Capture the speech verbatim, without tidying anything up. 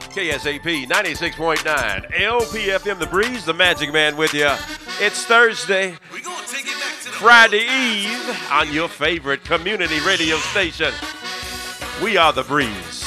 K S A P ninety-six point nine, L P F M, The Breeze, the Magic Man with you. It's Thursday, Friday Eve on your favorite community radio station. We are The Breeze.